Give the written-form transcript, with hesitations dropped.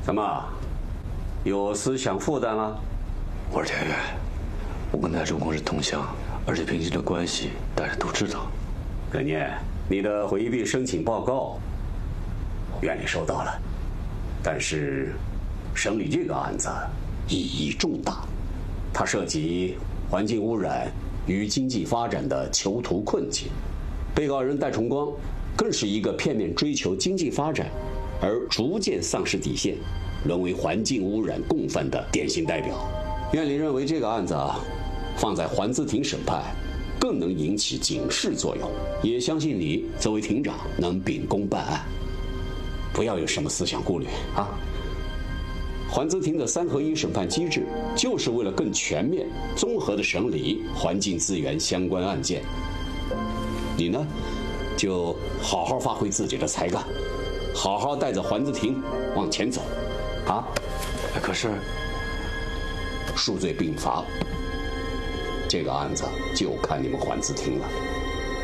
怎么，有思想负担了？ 我是田园，我跟戴仲公是同乡，而且平时的关系大家都知道。 葛念，你的回避申请报告，院里收到了，但是审理这个案子意义重大，它涉及环境污染与经济发展的囚徒困境。被告人戴崇光更是一个片面追求经济发展而逐渐丧失底线，沦为环境污染共犯的典型代表。院里认为这个案子放在环资庭审判更能引起警示作用，也相信你作为庭长能秉公办案，不要有什么思想顾虑啊。环资庭的3合1审判机制，就是为了更全面、综合地审理环境资源相关案件。你呢，就好好发挥自己的才干，好好带着环资庭往前走，啊！ 可是， 数罪并罚，这个案子就看你们环资庭了。